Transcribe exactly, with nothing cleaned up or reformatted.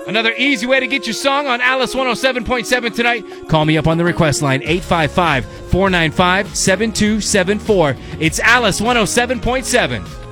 Another easy way to get your song on Alice one oh seven point seven tonight. Call me up on the request line, eight five five, four nine five, seven two seven four. It's Alice one oh seven point seven.